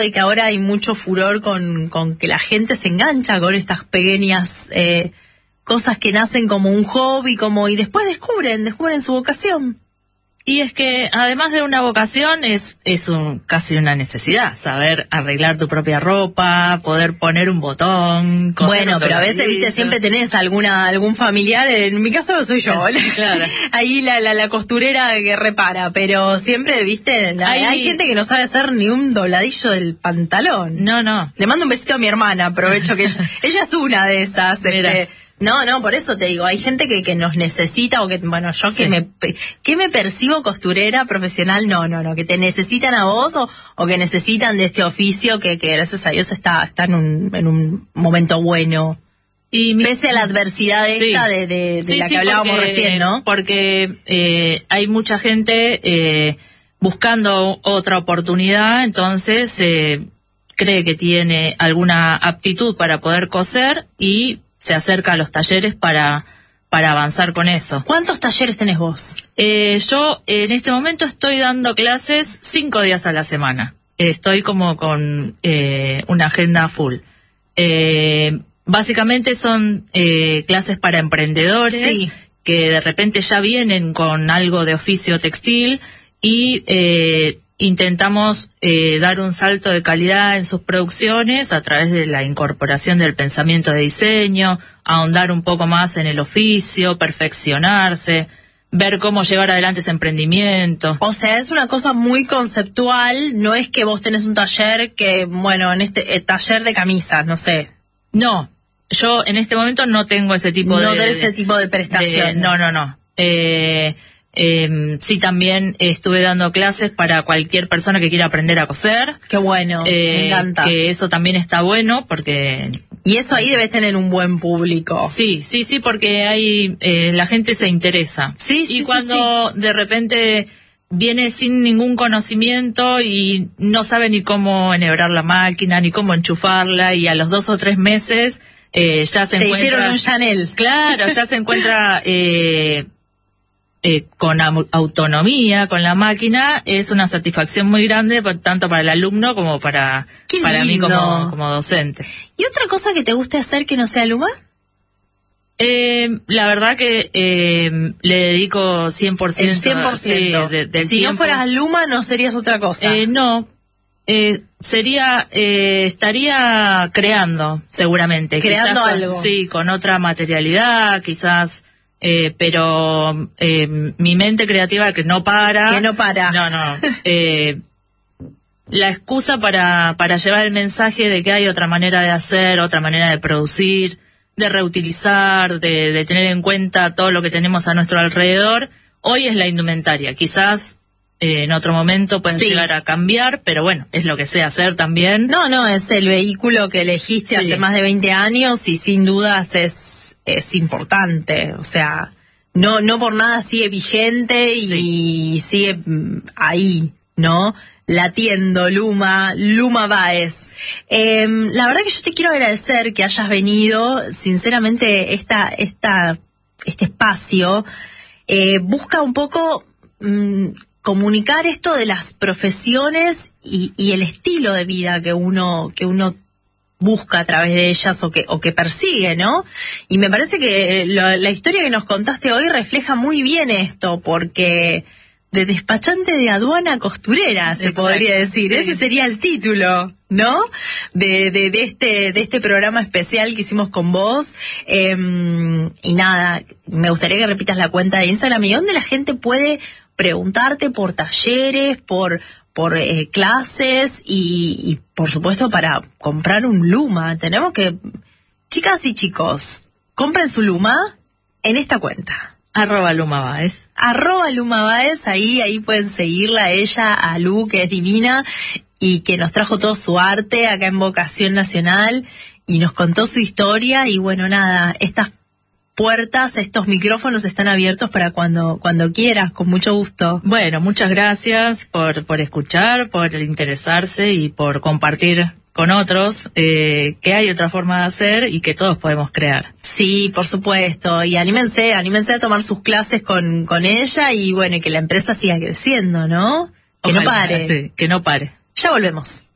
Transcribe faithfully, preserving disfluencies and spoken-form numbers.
de que ahora hay mucho furor con, con que la gente se engancha con estas pequeñas eh, cosas que nacen como un hobby, como y después descubren, descubren su vocación. Y es que además de una vocación es es un, casi una necesidad, saber arreglar tu propia ropa, poder poner un botón. Bueno, pero a veces, viste, siempre tenés alguna algún familiar, en mi caso soy yo, claro. Ahí la, la la costurera que repara, pero siempre, viste, la, hay... hay gente que no sabe hacer ni un dobladillo del pantalón. No, no. Le mando un besito a mi hermana, aprovecho que ella, ella es una de esas, este... No, no, por eso te digo, hay gente que, que nos necesita, o que, bueno, yo sí. que me que me percibo costurera profesional, no, no, no, que te necesitan a vos o, o que necesitan de este oficio que, que gracias a Dios está, está en un, en un momento bueno. Y mi... Pese a la adversidad esta sí. de, de, de sí, la sí, que hablábamos porque, recién, ¿no? Porque eh, hay mucha gente eh, buscando otra oportunidad, entonces eh, cree que tiene alguna aptitud para poder coser y se acerca a los talleres para para avanzar con eso. ¿Cuántos talleres tenés vos? Eh, yo en este momento estoy dando clases cinco días a la semana. Estoy como con eh, una agenda full. Eh, básicamente son eh, clases para emprendedores sí. que de repente ya vienen con algo de oficio textil y eh, intentamos eh, dar un salto de calidad en sus producciones a través de la incorporación del pensamiento de diseño, ahondar un poco más en el oficio, perfeccionarse, ver cómo llevar adelante ese emprendimiento. O sea, es una cosa muy conceptual, no es que vos tenés un taller que, bueno, en este eh, taller de camisas, no sé. No, yo en este momento no tengo ese tipo no de... No tenés ese tipo de prestaciones. De, no, no, no. Eh... Eh, sí, también estuve dando clases para cualquier persona que quiera aprender a coser. Qué bueno, eh, me encanta. Que eso también está bueno porque... Y eso ahí debes tener un buen público. Sí, sí, sí, porque hay eh, la gente se interesa. Sí, sí, y cuando sí, sí. de repente viene sin ningún conocimiento y no sabe ni cómo enhebrar la máquina, ni cómo enchufarla, y a los dos o tres meses eh, ya se Te encuentra... hicieron un Chanel. Claro, ya se encuentra... Eh, Eh, con au- autonomía con la máquina, es una satisfacción muy grande tanto para el alumno como para para mí como, como docente. ¿Y otra cosa que te guste hacer que no sea Luma? Eh, la verdad que eh, le dedico cien por ciento. El cien por ciento. Sí, de, del si tiempo. no fueras Luma, no serías otra cosa. Eh, no. Eh, sería, eh, estaría creando, seguramente. Creando quizás con, algo. Sí, con otra materialidad, quizás... Eh, pero eh, mi mente creativa que no para... Que no para. No, no. Eh, la excusa para, para llevar el mensaje de que hay otra manera de hacer, otra manera de producir, de reutilizar, de, de tener en cuenta todo lo que tenemos a nuestro alrededor, hoy es la indumentaria. Quizás eh, en otro momento pueden sí. llegar a cambiar, pero bueno, es lo que sé hacer también. No, no, es el vehículo que elegiste sí. hace más de veinte años y sin dudas es, es importante. O sea, no, no por nada sigue vigente y sí. sigue ahí, ¿no? Latiendo, Luma, Luma Báez. Eh, la verdad que yo te quiero agradecer que hayas venido. Sinceramente, esta, esta, este espacio eh, busca un poco... Mmm, comunicar esto de las profesiones y, y el estilo de vida que uno que uno busca a través de ellas o que o que persigue, ¿no? Y me parece que lo, la historia que nos contaste hoy refleja muy bien esto, porque de despachante de aduana a costurera, se Exacto, podría decir. Sí. Ese sería el título, ¿no? De, de, de este de este programa especial que hicimos con vos. Eh, y nada, me gustaría que repitas la cuenta de Instagram y dónde la gente puede preguntarte por talleres, por por eh, clases y, y por supuesto para comprar un Luma. Tenemos que, chicas y chicos, compren su Luma en esta cuenta. Arroba Luma Báez. Arroba Luma Báez, ahí, ahí pueden seguirla a ella, a Lu, que es divina y que nos trajo todo su arte acá en Vocación Nacional y nos contó su historia y bueno, nada, estas puertas, estos micrófonos están abiertos para cuando cuando quieras, con mucho gusto. Bueno, muchas gracias por por escuchar, por interesarse y por compartir con otros eh, que hay otra forma de hacer y que todos podemos crear. Sí, por supuesto, y anímense, anímense a tomar sus clases con, con ella y bueno, y que la empresa siga creciendo, ¿no? Que Ojalá, no pare. Sí, que no pare. Ya volvemos.